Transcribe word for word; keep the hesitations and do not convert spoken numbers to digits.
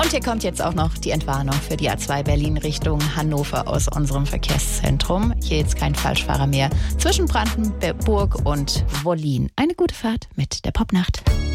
Und hier kommt jetzt auch noch die Entwarnung für die A zwei Berlin Richtung Hannover aus unserem Verkehrszentrum. Hier jetzt kein Falschfahrer mehr zwischen Brandenburg und Wollin. Eine gute Fahrt mit der Popnacht.